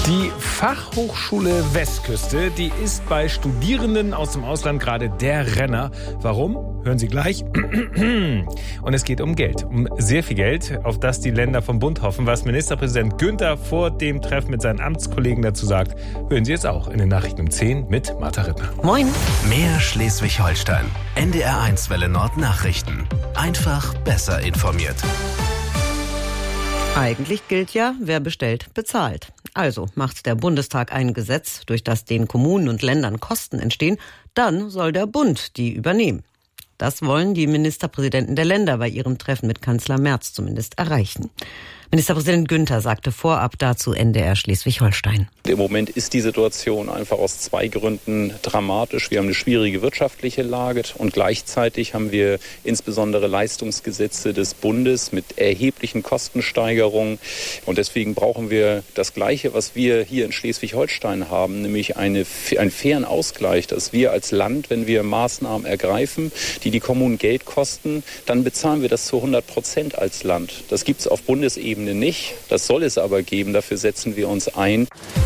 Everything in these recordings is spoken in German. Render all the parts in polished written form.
Die Fachhochschule Westküste, die ist bei Studierenden aus dem Ausland gerade der Renner. Warum? Hören Sie gleich. Und es geht um Geld, um sehr viel Geld, auf das die Länder vom Bund hoffen. Was Ministerpräsident Günther vor dem Treffen mit seinen Amtskollegen dazu sagt, hören Sie jetzt auch in den Nachrichten um 10 mit Martha Rittner. Moin. Mehr Schleswig-Holstein. NDR1 Welle Nord Nachrichten. Einfach besser informiert. Eigentlich gilt ja, wer bestellt, bezahlt. Also macht der Bundestag ein Gesetz, durch das den Kommunen und Ländern Kosten entstehen, dann soll der Bund die übernehmen. Das wollen die Ministerpräsidenten der Länder bei ihrem Treffen mit Kanzler Merz zumindest erreichen. Ministerpräsident Günther sagte vorab dazu NDR Schleswig-Holstein. Im Moment ist die Situation einfach aus zwei Gründen dramatisch. Wir haben eine schwierige wirtschaftliche Lage und gleichzeitig haben wir insbesondere Leistungsgesetze des Bundes mit erheblichen Kostensteigerungen. Und deswegen brauchen wir das Gleiche, was wir hier in Schleswig-Holstein haben, nämlich einen fairen Ausgleich, dass wir als Land, wenn wir Maßnahmen ergreifen, die Kommunen Geld kosten, dann bezahlen wir das zu 100% als Land. Das gibt es auf Bundesebene nicht. Das soll es aber geben. Dafür setzen wir uns ein.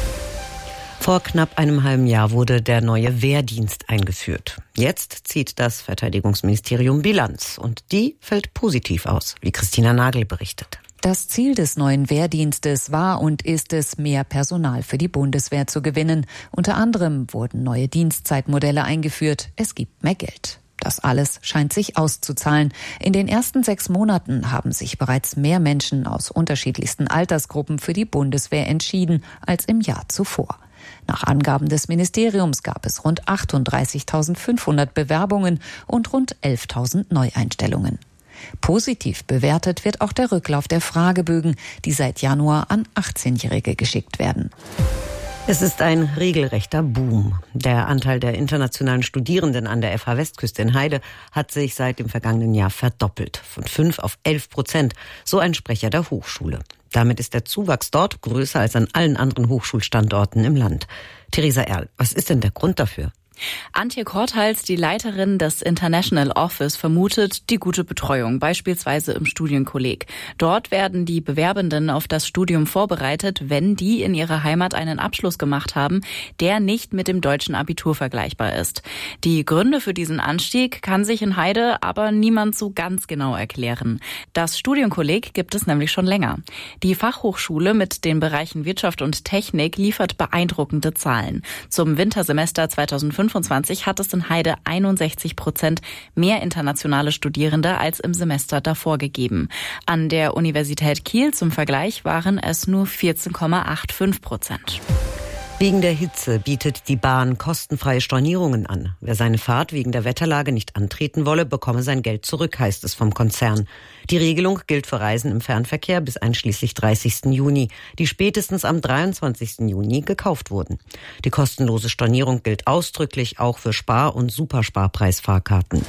Vor knapp einem halben Jahr wurde der neue Wehrdienst eingeführt. Jetzt zieht das Verteidigungsministerium Bilanz. Und die fällt positiv aus, wie Christina Nagel berichtet. Das Ziel des neuen Wehrdienstes war und ist es, mehr Personal für die Bundeswehr zu gewinnen. Unter anderem wurden neue Dienstzeitmodelle eingeführt. Es gibt mehr Geld. Das alles scheint sich auszuzahlen. In den ersten 6 Monaten haben sich bereits mehr Menschen aus unterschiedlichsten Altersgruppen für die Bundeswehr entschieden als im Jahr zuvor. Nach Angaben des Ministeriums gab es rund 38.500 Bewerbungen und rund 11.000 Neueinstellungen. Positiv bewertet wird auch der Rücklauf der Fragebögen, die seit Januar an 18-Jährige geschickt werden. Es ist ein regelrechter Boom. Der Anteil der internationalen Studierenden an der FH Westküste in Heide hat sich seit dem vergangenen Jahr verdoppelt. Von 5 auf 11%, so ein Sprecher der Hochschule. Damit ist der Zuwachs dort größer als an allen anderen Hochschulstandorten im Land. Theresa Erl, was ist denn der Grund dafür? Antje Korthals, die Leiterin des International Office, vermutet die gute Betreuung, beispielsweise im Studienkolleg. Dort werden die Bewerbenden auf das Studium vorbereitet, wenn die in ihrer Heimat einen Abschluss gemacht haben, der nicht mit dem deutschen Abitur vergleichbar ist. Die Gründe für diesen Anstieg kann sich in Heide aber niemand so ganz genau erklären. Das Studienkolleg gibt es nämlich schon länger. Die Fachhochschule mit den Bereichen Wirtschaft und Technik liefert beeindruckende Zahlen. Zum Wintersemester 2025 hat es in Heide 61% mehr internationale Studierende als im Semester davor gegeben. An der Universität Kiel zum Vergleich waren es nur 14,85%. Wegen der Hitze bietet die Bahn kostenfreie Stornierungen an. Wer seine Fahrt wegen der Wetterlage nicht antreten wolle, bekomme sein Geld zurück, heißt es vom Konzern. Die Regelung gilt für Reisen im Fernverkehr bis einschließlich 30. Juni, die spätestens am 23. Juni gekauft wurden. Die kostenlose Stornierung gilt ausdrücklich auch für Spar- und Supersparpreisfahrkarten.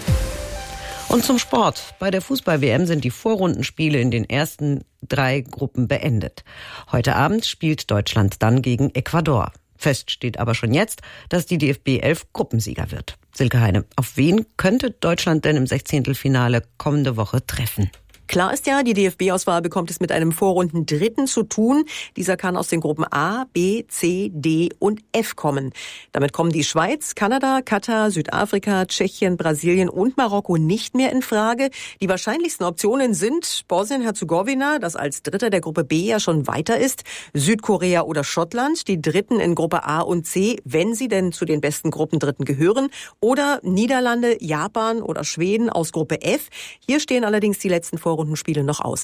Und zum Sport. Bei der Fußball-WM sind die Vorrundenspiele in den ersten 3 Gruppen beendet. Heute Abend spielt Deutschland dann gegen Ecuador. Fest steht aber schon jetzt, dass die DFB 11 Gruppensieger wird. Silke Heine, auf wen könnte Deutschland denn im 16. kommende Woche treffen? Klar ist ja, die DFB-Auswahl bekommt es mit einem Vorrunden-Dritten zu tun. Dieser kann aus den Gruppen A, B, C, D und F kommen. Damit kommen die Schweiz, Kanada, Katar, Südafrika, Tschechien, Brasilien und Marokko nicht mehr in Frage. Die wahrscheinlichsten Optionen sind Bosnien-Herzegowina, das als Dritter der Gruppe B ja schon weiter ist, Südkorea oder Schottland, die Dritten in Gruppe A und C, wenn sie denn zu den besten Gruppendritten gehören, oder Niederlande, Japan oder Schweden aus Gruppe F. Hier stehen allerdings die letzten Vorrundenspiele noch aus.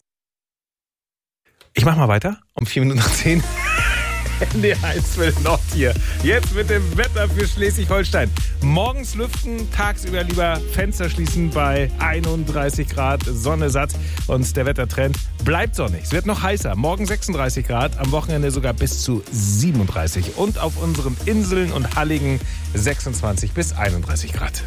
Ich mach mal weiter, um 10:04. NDR1 Welle Nord hier. Jetzt mit dem Wetter für Schleswig-Holstein. Morgens lüften, tagsüber lieber Fenster schließen bei 31 Grad, Sonne satt. Und der Wettertrend bleibt sonnig. Es wird noch heißer. Morgen 36 Grad, am Wochenende sogar bis zu 37. Und auf unseren Inseln und Halligen 26 bis 31 Grad.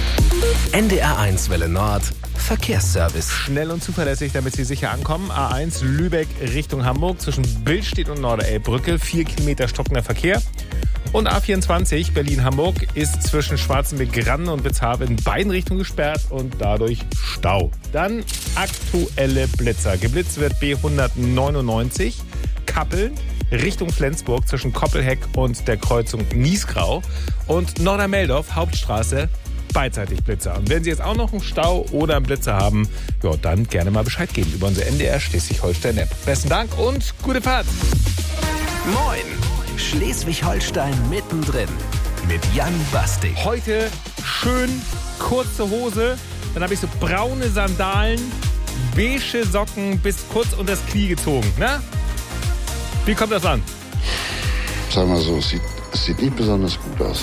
NDR1 Welle Nord Verkehrsservice. Schnell und zuverlässig, damit Sie sicher ankommen. A1 Lübeck Richtung Hamburg zwischen Billstedt und Norderelbbrücke. 4 Kilometer stockender Verkehr. Und A24 Berlin-Hamburg ist zwischen Schwarzenberg-Granne und Witzhaven in beiden Richtungen gesperrt und dadurch Stau. Dann aktuelle Blitzer. Geblitzt wird B199 Kappeln Richtung Flensburg zwischen Koppelheck und der Kreuzung Niesgrau. Und Nordermeldorf, Hauptstraße, beidseitig Blitzer. Und wenn Sie jetzt auch noch einen Stau oder einen Blitzer haben, ja, dann gerne mal Bescheid geben über unsere NDR Schleswig-Holstein-App. Besten Dank und gute Fahrt. Moin, Schleswig-Holstein mittendrin mit Jan Bastik. Heute schön kurze Hose, dann habe ich so braune Sandalen, beige Socken bis kurz unter das Knie gezogen. Na? Wie kommt das an? Sag mal so, es sieht nicht besonders gut aus.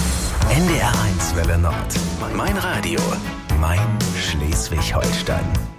NDR 1 Welle Nord. Mein Radio. Mein Schleswig-Holstein.